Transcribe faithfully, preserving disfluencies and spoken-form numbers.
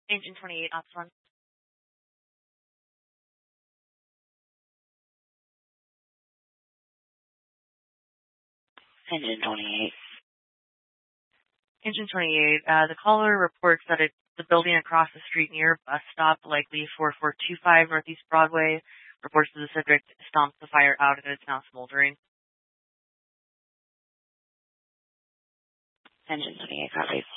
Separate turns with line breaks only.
Engine twenty-eight, Ops one.
Engine twenty-eight.
Engine twenty-eight, uh, the caller reports that it's the building across the street near bus stop, likely four four two five Northeast Broadway. Reports that the subject stomped the fire out and it's now smoldering.
Engine twenty-eight, copy.